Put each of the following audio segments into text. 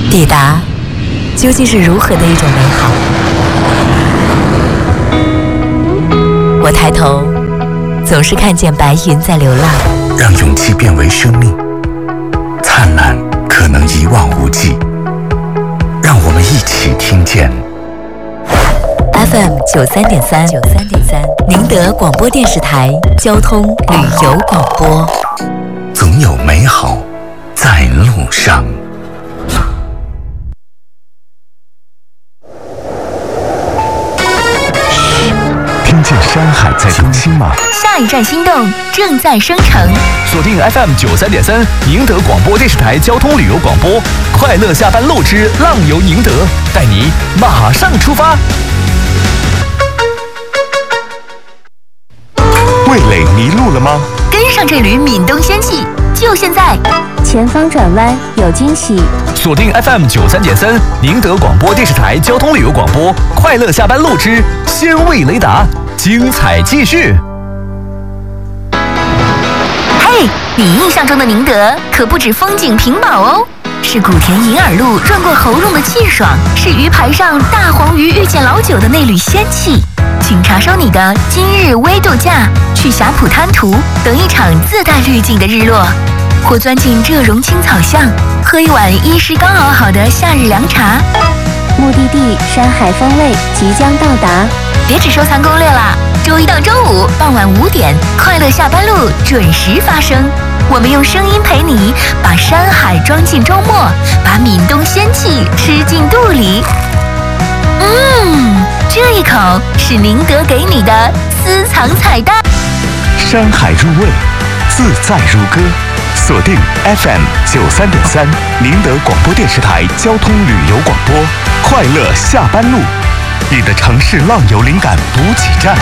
抵达究竟是如何的一种美好？我抬头，总是看见白云在流浪。 让勇气变为生命，灿烂可能一望无际。让我们一起听见 FM 93.3，宁德广播电视台交通旅游广播。 总有美好在路上。听见山海在动心吗？ 下一站心动正在生成。 锁定 FM 93.3，宁德广播电视台交通旅游广播，快乐下班路之浪游宁德，带你马上出发。 味蕾迷路了吗？ 跟上这缕闽东仙气，就现在！ 前方转弯有惊喜。 锁定 FM 93.3，宁德广播电视台交通旅游广播，快乐下班路之鲜味雷达，精彩继续。 嘿，你印象中的宁德可不止风景屏保哦，是古田银耳路润过喉咙的气爽，是鱼排上大黄鱼遇见老酒的那缕仙气。请查收你的今日微度假，去霞浦滩涂等一场自带滤镜的日落，或钻进浙榕青草巷，喝一碗医师刚熬好的夏日凉茶。 目的地山海风味即将到达， 别只收藏攻略啦！周一到周五傍晚5点，快乐下班路准时发生。我们用声音陪你，把山海装进周末，把闽东仙气吃进肚里。这一口是宁德给你的私藏彩蛋。 山海入味，自在如歌。锁定 FM 93.3，宁德广播电视台交通旅游广播，快乐下班路，你的城市浪游灵感补给站。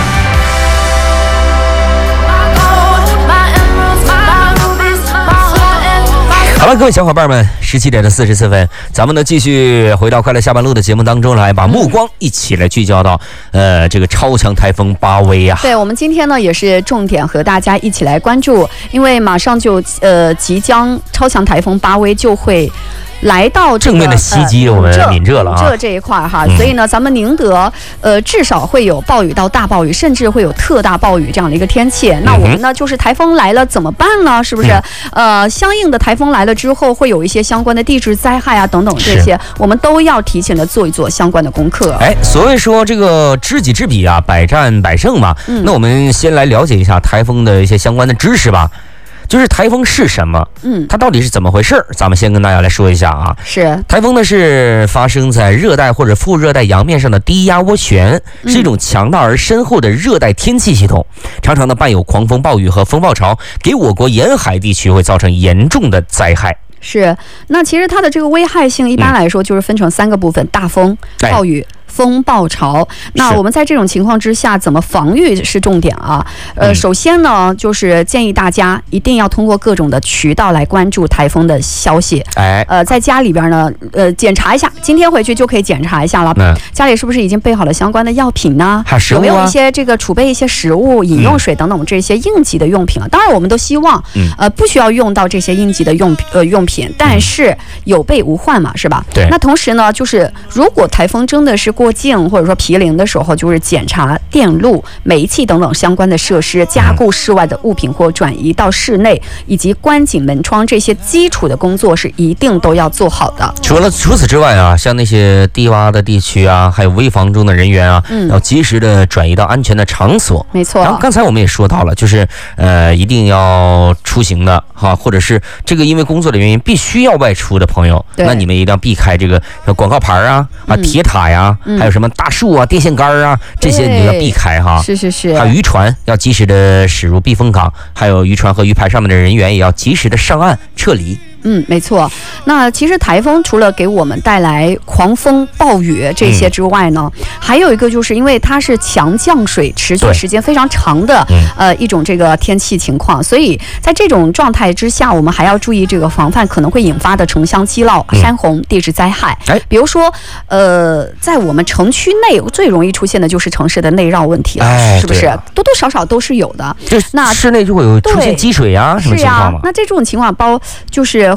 好了，各位小伙伴们，17点44分，咱们呢继续回到快乐下班路的节目当中来，把目光一起来聚焦到这个超强台风巴威啊。 对，我们今天呢也是重点和大家一起来关注，因为马上就即将超强台风巴威就会来到这个正面的袭击我们闽浙了啊， 这一块哈，所以呢，咱们宁德至少会有暴雨到大暴雨，甚至会有特大暴雨这样的一个天气。那我们呢，就是台风来了怎么办呢？是不是？相应的台风来了之后，会有一些相关的地质灾害啊等等这些，我们都要提前的做一做相关的功课。 哎，所谓说这个知己知彼啊，百战百胜嘛。那我们先来了解一下台风的一些相关的知识吧。就是台风是什么？它到底是怎么回事？咱们先跟大家来说一下啊。 是台风呢，是发生在热带或者副热带洋面上的低压涡旋，是一种强大而深厚的热带天气系统，常常呢伴有狂风暴雨和风暴潮，给我国沿海地区会造成严重的灾害。 是，那其实它的这个危害性一般来说就是分成3个部分：大风、暴雨、风暴潮。那我们在这种情况之下怎么防御是重点啊。首先呢，就是建议大家一定要通过各种的渠道来关注台风的消息。在家里边呢，检查一下，今天回去就可以检查一下了。家里是不是已经备好了相关的药品呢？有没有一些这个储备一些食物、饮用水等等这些应急的用品啊？当然，我们都希望不需要用到这些应急的用品，但是有备无患嘛，是吧？ 对。 那同时呢，就是如果台风真的是过境或者说毗邻的时候，就是检查电路、煤气等等相关的设施，加固室外的物品或转移到室内，以及关紧门窗，这些基础的工作是一定都要做好的。 除此之外啊，像那些低洼的地区啊，还有危房中的人员啊，要及时的转移到安全的场所。 没错。 然后刚才我们也说到了，就是一定要出行的哈，或者是这个因为工作的原因必须要外出的朋友，那你们一定要避开这个广告牌啊、铁塔呀，还有什么大树啊、电线杆啊，这些你要避开哈。 是。 还有渔船要及时的驶入避风港，还有渔船和渔排上面的人员也要及时的上岸撤离。 没错。那其实台风除了给我们带来狂风暴雨这些之外呢，还有一个就是因为它是强降水持续时间非常长的一种这个天气情况，所以在这种状态之下，我们还要注意这个防范可能会引发的城乡积涝、山洪、地质灾害。比如说在我们城区内最容易出现的就是城市的内涝问题了，是不是？多多少少都是有的。 那室内就会有出现积水啊什么情况吗？ 那这种情况就是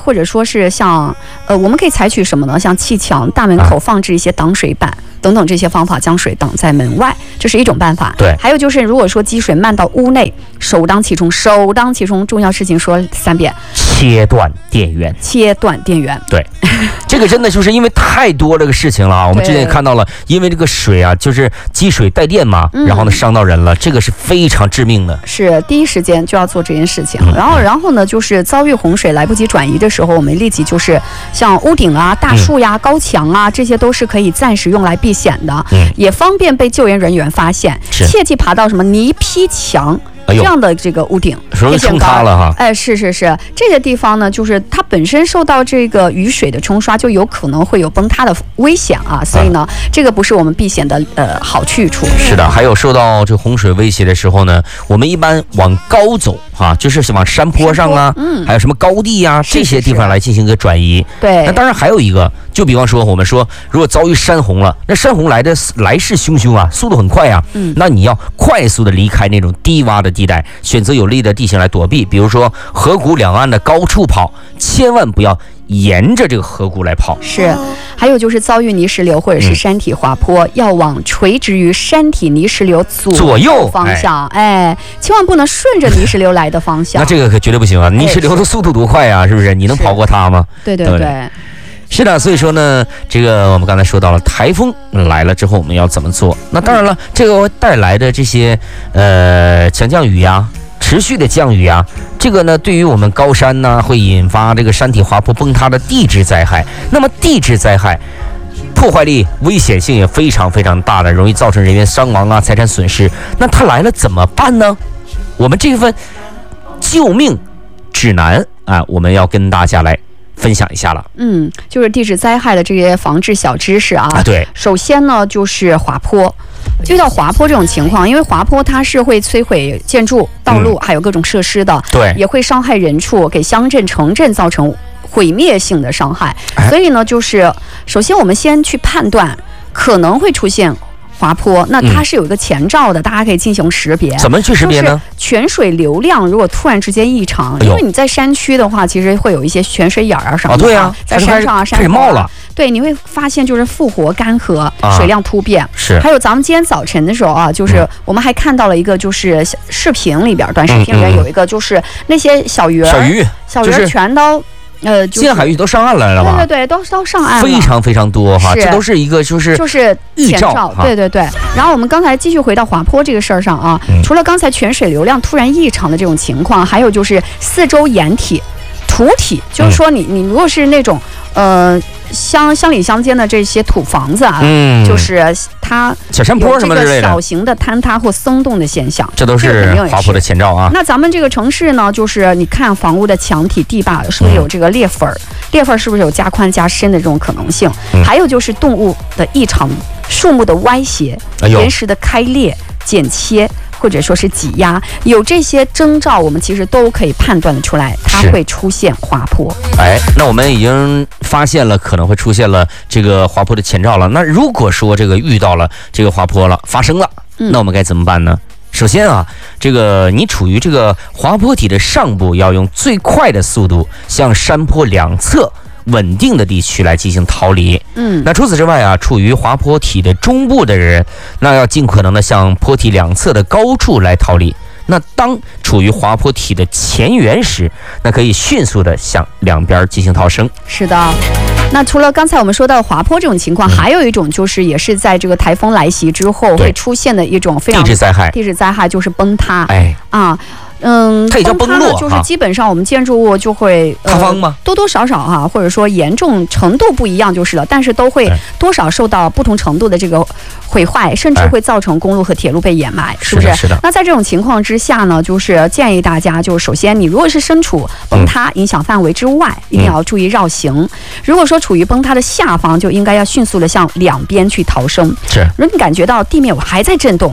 或者说是像我们可以采取什么呢？像砌墙、大门口放置一些挡水板等等这些方法，将水挡在门外，这是一种办法。 对， 还有就是如果说积水漫到屋内，首当其冲，重要事情说3遍： 切断电源。 对， 这个真的就是因为太多这个事情了啊！我们之前也看到了，因为这个水啊，就是积水带电嘛，然后呢伤到人了，这个是非常致命的。 是第一时间就要做这件事情。然后呢，就是遭遇洪水来不及转移的时候，我们立即就是像屋顶啊、大树呀、高墙啊，这些都是可以暂时用来避险的，也方便被救援人员发现。切记爬到什么泥坯墙这样的这个屋顶， 容易冲塌了哈。 哎，是，这些地方呢，就是它本身受到这个雨水的冲刷，就有可能会有崩塌的危险啊。所以呢，这个不是我们避险的好去处。 是的，还有受到这洪水威胁的时候呢，我们一般往高走哈，就是往山坡上啊，还有什么高地啊这些地方来进行一个转移。 对， 那当然还有一个，就比方说我们说，如果遭遇山洪了，那山洪来势汹汹啊，速度很快啊，那你要快速的离开那种低洼的地带，选择有利的地形来躲避，比如说河谷两岸的高处跑，千万不要沿着这个河谷来跑。 是，还有就是遭遇泥石流或者是山体滑坡，要往垂直于山体泥石流左右方向，千万不能顺着泥石流来的方向。 那这个可绝对不行啊！泥石流的速度多快啊，是不是？你能跑过它吗？ 对。 是的，所以说呢，这个我们刚才说到了，台风来了之后我们要怎么做？那当然了，这个带来的这些强降雨呀，持续的降雨啊，这个呢对于我们高山呢会引发这个山体滑坡崩塌的地质灾害。那么地质灾害破坏力、危险性也非常非常大的，容易造成人员伤亡啊、财产损失。那它来了怎么办呢？我们这份救命指南啊，我们要跟大家来分享一下了。 就是地质灾害的这些防治小知识啊。 对， 首先呢就是滑坡。遇到滑坡这种情况，因为滑坡它是会摧毁建筑、道路，还有各种设施的， 对， 也会伤害人畜，给乡镇、城镇造成毁灭性的伤害。所以呢，就是首先我们先去判断可能会出现滑坡，那它是有一个前兆的，大家可以进行识别。 怎么去识别呢？ 泉水流量如果突然之间异常，因为你在山区的话，其实会有一些泉水眼啊什么的。 对啊， 在山上啊， 开始冒了。 对，你会发现就是复活干涸，水量突变。 是。 还有咱们今天早晨的时候啊，就是我们还看到了一个就是视频里边，短视频里边有一个就是那些小鱼全都。 近海域都上岸来了吧？ 对，都上岸了， 非常非常多哈，这都是一个就是前兆，对。然后我们刚才继续回到滑坡这个事儿上啊，除了刚才泉水流量突然异常的这种情况，还有就是四周岩体、土体，就是说你如果是那种乡里乡间的这些土房子啊，就是它小山坡什么之类的小型的坍塌或松动的现象， 这都是滑坡的前兆啊。 那咱们这个城市呢，就是你看房屋的墙体、地坝是不是有这个裂缝？裂缝是不是有加宽加深的这种可能性？还有就是动物的异常、树木的歪斜、岩石的开裂、剪切。或者说是挤压，有这些征兆，我们其实都可以判断得出来，它会出现滑坡。 那我们已经发现了可能会出现了这个滑坡的前兆了。那如果说这个遇到了这个滑坡了，发生了，那我们该怎么办呢？首先啊，这个你处于这个滑坡体的上部，要用最快的速度向山坡两侧稳定的地区来进行逃离。那除此之外啊，处于滑坡体的中部的人，那要尽可能的向坡体两侧的高处来逃离。那当处于滑坡体的前缘时，那可以迅速的向两边进行逃生。 是的。那除了刚才我们说到滑坡这种情况，还有一种就是也是在这个台风来袭之后会出现的一种非常地质灾害。 地质灾害就是崩塌。 它也叫崩落， 就是基本上我们建筑物就会塌方吗？ 多多少少哈，或者说严重程度不一样就是了，但是都会多少受到不同程度的这个毁坏，甚至会造成公路和铁路被掩埋，是不是？ 是的。 那在这种情况之下呢，就是建议大家，就是首先你如果是身处崩塌影响范围之外，一定要注意绕行。如果说处于崩塌的下方，就应该要迅速的向两边去逃生。 是。 如果你感觉到地面还在震动，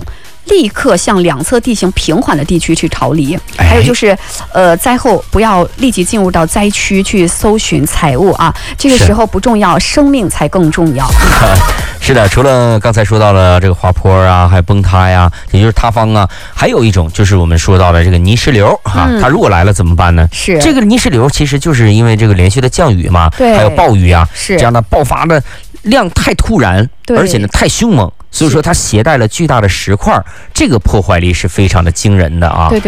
立刻向两侧地形平缓的地区去逃离。还有就是，灾后不要立即进入到灾区去搜寻财物啊，这个时候不重要，生命才更重要。 是的，除了刚才说到了这个滑坡啊，还有崩塌呀，也就是塌方啊，还有一种就是我们说到的这个泥石流啊，它如果来了怎么办呢？ 是这个泥石流其实就是因为这个连续的降雨嘛， 对， 还有暴雨啊， 是这样的爆发的量太突然，而且呢太凶猛，所以说它携带了巨大的石块，这个破坏力是非常的惊人的啊。 对对。